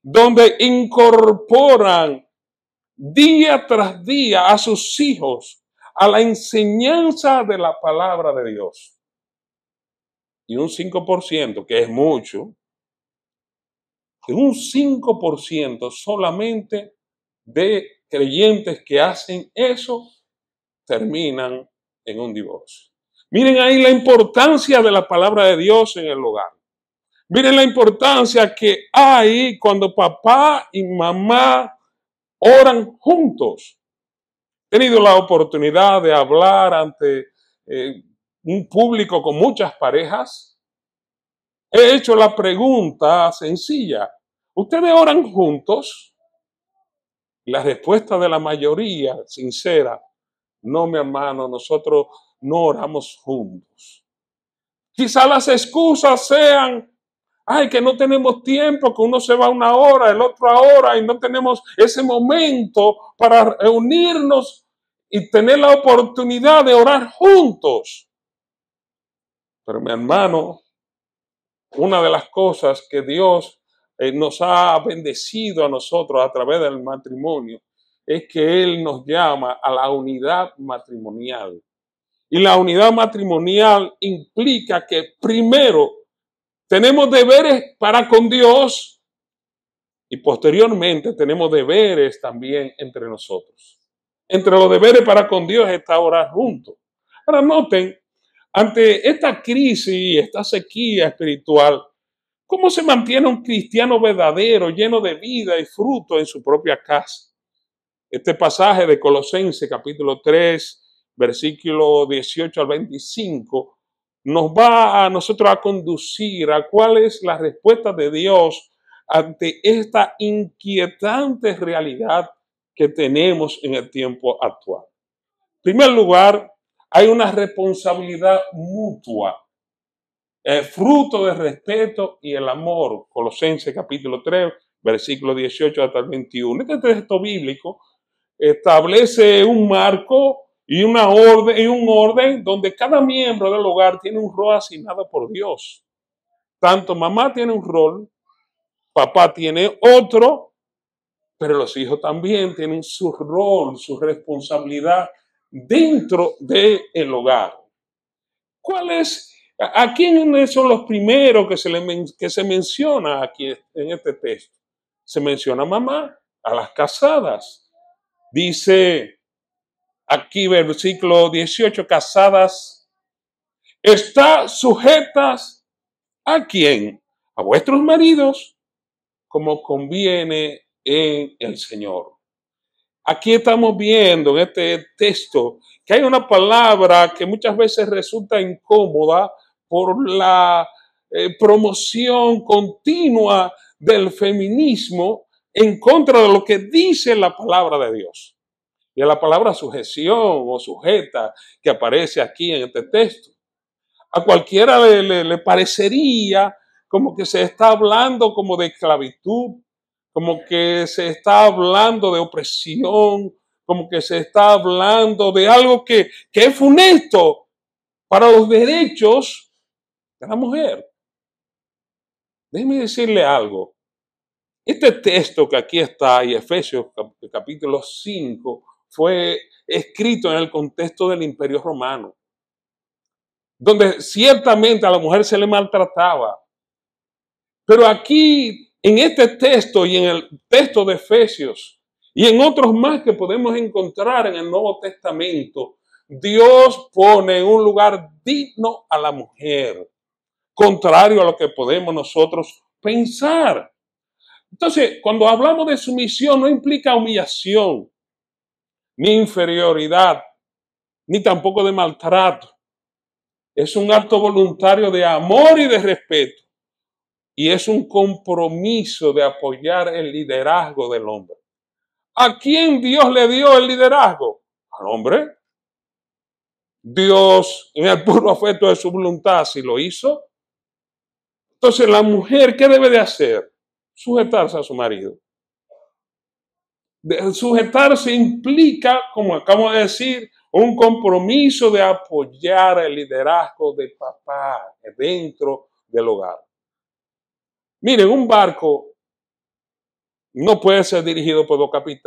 donde incorporan día tras día a sus hijos a la enseñanza de la palabra de Dios. Y un 5%, que es mucho, que un 5% solamente de creyentes que hacen eso terminan en un divorcio. Miren ahí la importancia de la palabra de Dios en el hogar. Miren la importancia que hay cuando papá y mamá oran juntos. He tenido la oportunidad de hablar ante un público con muchas parejas. He hecho la pregunta sencilla: ¿ustedes oran juntos? La respuesta de la mayoría, sincera: no, mi hermano, nosotros no oramos juntos. Quizá las excusas sean: ay, que no tenemos tiempo, que uno se va 1 hora, el otro hora, y no tenemos ese momento para reunirnos y tener la oportunidad de orar juntos. Pero mi hermano, una de las cosas que Dios nos ha bendecido a nosotros a través del matrimonio es que Él nos llama a la unidad matrimonial. Y la unidad matrimonial implica que primero tenemos deberes para con Dios y posteriormente tenemos deberes también entre nosotros. Entre los deberes para con Dios está orar juntos. Ahora noten, ante esta crisis, esta sequía espiritual, ¿cómo se mantiene un cristiano verdadero, lleno de vida y fruto en su propia casa? Este pasaje de Colosenses capítulo 3, versículo 18 al 25, nos va a nosotros a conducir a cuál es la respuesta de Dios ante esta inquietante realidad que tenemos en el tiempo actual. En primer lugar, hay una responsabilidad mutua, fruto del respeto y el amor. Colosenses capítulo 3, versículo 18 hasta el 21. Este texto bíblico establece un marco y un orden donde cada miembro del hogar tiene un rol asignado por Dios. Tanto mamá tiene un rol, papá tiene otro, pero los hijos también tienen su rol, su responsabilidad dentro del hogar. ¿A quiénes son los primeros que se menciona aquí en este texto? Se menciona a mamá, a las casadas. Dice aquí versículo 18, casadas, está sujetas ¿a quién? A vuestros maridos, como conviene en el Señor. Aquí estamos viendo en este texto que hay una palabra que muchas veces resulta incómoda por la promoción continua del feminismo en contra de lo que dice la palabra de Dios. Y a la palabra sujeción o sujeta que aparece aquí en este texto. A cualquiera le parecería como que se está hablando como de esclavitud, como que se está hablando de opresión, como que se está hablando de algo que es funesto para los derechos de la mujer. Déjeme decirle algo. Este texto que aquí está, y Efesios capítulo 5, fue escrito en el contexto del Imperio Romano, donde ciertamente a la mujer se le maltrataba. Pero aquí, en este texto y en el texto de Efesios y en otros más que podemos encontrar en el Nuevo Testamento, Dios pone en un lugar digno a la mujer, contrario a lo que podemos nosotros pensar. Entonces, cuando hablamos de sumisión, no implica humillación, ni inferioridad, ni tampoco de maltrato. Es un acto voluntario de amor y de respeto. Y es un compromiso de apoyar el liderazgo del hombre. ¿A quién Dios le dio el liderazgo? Al hombre. Dios, en el puro afecto de su voluntad, si lo hizo. Entonces, la mujer, ¿qué debe de hacer? Sujetarse a su marido. Sujetarse implica, como acabo de decir, un compromiso de apoyar el liderazgo de papá dentro del hogar. Miren, un barco no puede ser dirigido por dos capitanes.